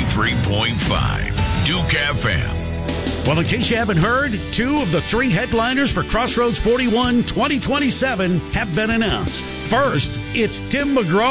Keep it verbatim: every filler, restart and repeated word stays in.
ninety-three point five Duke F M. Well, in case you haven't heard, two of the three headliners for Crossroads forty-one twenty twenty-seven have been announced. First, it's Tim McGraw